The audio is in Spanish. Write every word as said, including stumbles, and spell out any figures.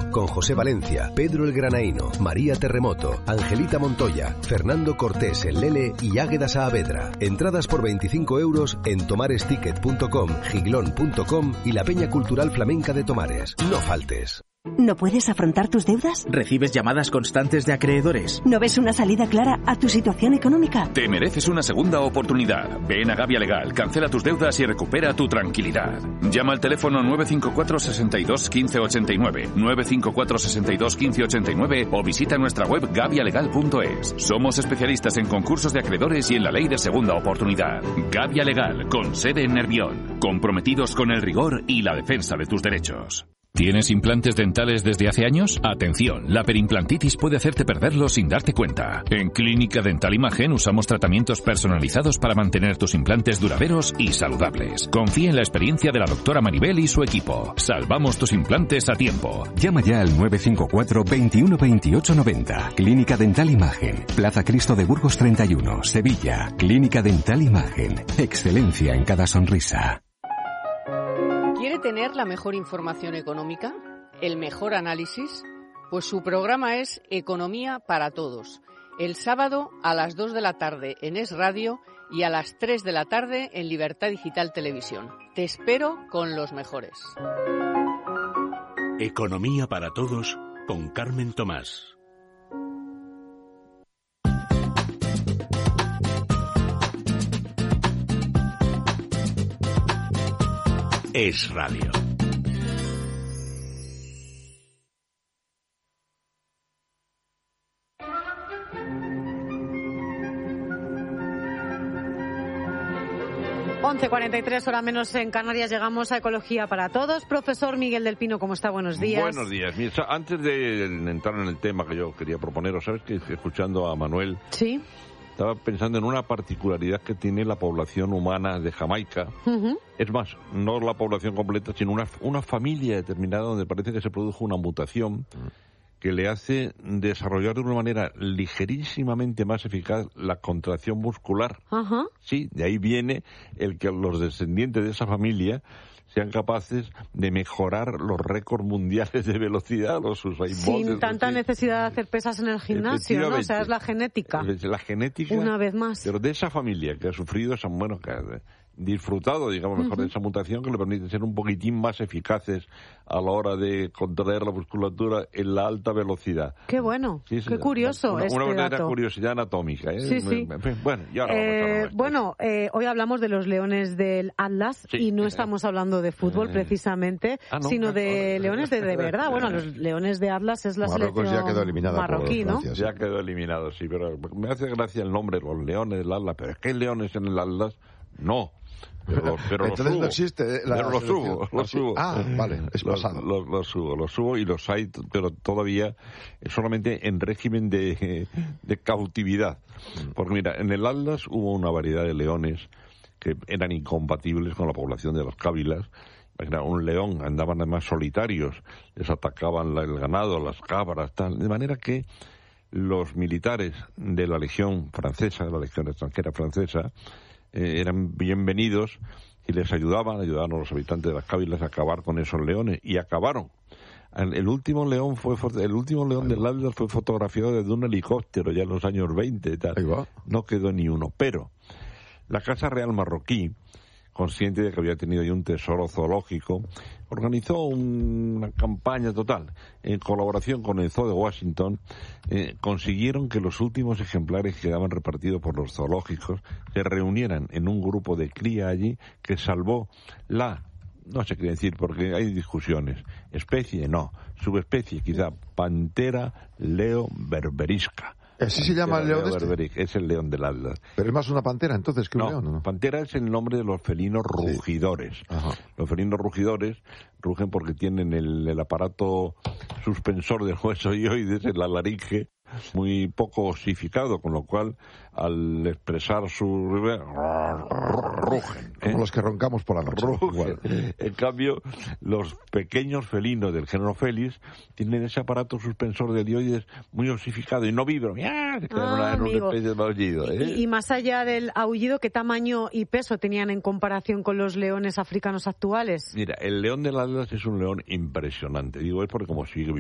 con José Valencia, Pedro el Granaíno, María Terremoto, Angelita Montoya, Fernando Cortés el Lele y Águeda Saavedra. Entradas por veinticinco euros en tomaresticket punto com, giglón punto com y la Peña Cultural Flamenca de Tomares. No faltes. ¿No puedes afrontar tus deudas? ¿Recibes llamadas constantes de acreedores? ¿No ves una salida clara a tu situación económica? Te mereces una segunda oportunidad. Ven a Gavia Legal, cancela tus deudas y recupera tu tranquilidad. Llama al teléfono nueve cinco cuatro, seis dos, uno cinco ocho nueve, nueve cinco cuatro, seis dos, uno cinco ocho nueve o visita nuestra web gavia legal punto es. Somos especialistas en concursos de acreedores y en la ley de segunda oportunidad. Gavia Legal, con sede en Nervión. Comprometidos con el rigor y la defensa de tus derechos. ¿Tienes implantes dentales desde hace años? Atención, la perimplantitis puede hacerte perderlos sin darte cuenta. En Clínica Dental Imagen usamos tratamientos personalizados para mantener tus implantes duraderos y saludables. Confía en la experiencia de la doctora Maribel y su equipo. Salvamos tus implantes a tiempo. Llama ya al nueve cinco cuatro, veintiuno, veintiocho, noventa. Clínica Dental Imagen. Plaza Cristo de Burgos treinta y uno, Sevilla. Clínica Dental Imagen. Excelencia en cada sonrisa. ¿Quiere tener la mejor información económica? ¿El mejor análisis? Pues su programa es Economía para Todos. El sábado a las dos de la tarde en Es Radio y a las tres de la tarde en Libertad Digital Televisión. Te espero con los mejores. Economía para Todos con Carmen Tomás. Es Radio. once cuarenta y tres, hora menos en Canarias, llegamos a Ecología para Todos. Profesor Miguel del Pino, ¿cómo está? Buenos días. Buenos días. Mira, antes de entrar en el tema que yo quería proponeros, ¿sabes que escuchando a Manuel? Sí. Estaba pensando en una particularidad que tiene la población humana de Jamaica. Uh-huh. Es más, no la población completa, sino una, una familia determinada donde parece que se produjo una mutación que le hace desarrollar de una manera ligerísimamente más eficaz la contracción muscular. Uh-huh. Sí, de ahí viene el que los descendientes de esa familia sean capaces de mejorar los récords mundiales de velocidad, los Usain Bolt. Sin tanta sí. necesidad de hacer pesas en el gimnasio, ¿no? O sea, es la genética. La genética. Una vez más. Pero de esa familia que ha sufrido esa, bueno, que ha disfrutado, digamos, mejor uh-huh. de esa mutación que le permite ser un poquitín más eficaces a la hora de contraer la musculatura en la alta velocidad. Qué bueno, sí, sí, qué curioso una, este una verdadera dato. curiosidad anatómica, ¿eh? Sí, sí. Bueno, y ahora eh, vamos a bueno eh, hoy hablamos de los leones del Atlas sí. y no estamos hablando de fútbol eh. precisamente, ah, no, sino de no, leones de, de verdad. Bueno, los leones de Atlas es la Marruecos selección ya quedó eliminada marroquí, ¿no? Francia, sí. Ya quedó eliminado, sí, pero me hace gracia el nombre, los leones del Atlas, pero es que hay leones en el Atlas, no. Pero, pero Entonces los subo, no existe la pero los subo, los subo. Ah, vale, es pasado. Los, los, los subo, los subo y los hay, pero todavía solamente en régimen de, de cautividad. Porque mira, en el Atlas hubo una variedad de leones que eran incompatibles con la población de las cávilas. Era un león, andaban además solitarios, les atacaban la, el ganado, las cabras, tal. De manera que los militares de la Legión francesa, de la Legión extranjera francesa, Eh, eran bienvenidos y les ayudaban, ayudaban a los habitantes de las cávilas a acabar con esos leones, y acabaron. El, el último león fue el último león del Atlas fue fotografiado desde un helicóptero ya en los años veinte y tal. No quedó ni uno, pero la Casa Real marroquí, consciente de que había tenido ya un tesoro zoológico, organizó un, una campaña total. En colaboración con el Zoo de Washington, eh, consiguieron que los últimos ejemplares que quedaban repartidos por los zoológicos se reunieran en un grupo de cría allí que salvó la, no sé qué decir porque hay discusiones, especie, no, subespecie quizá, Pantera leo berberisca. ¿Así se llama el león Leo este? Berberic, es el león del Atlas. Pero es más una pantera entonces que un no, león, ¿no? Pantera es el nombre de los felinos rugidores. Sí. Ajá. Los felinos rugidores rugen porque tienen el, el aparato suspensor del hueso ioides en la laringe muy poco osificado, con lo cual al expresar su rugen, como ¿eh? Los que roncamos por la noche. Rugen. En cambio, los pequeños felinos del género Felis tienen ese aparato suspensor del ioides muy osificado y no vibran. ¡Ah! Se quedan Ah, en una especie de aullido, ¿eh? y, y más allá del aullido, ¿qué tamaño y peso tenían en comparación con los leones africanos actuales? Mira, el león del Atlas es un león impresionante. Digo, es porque como sigue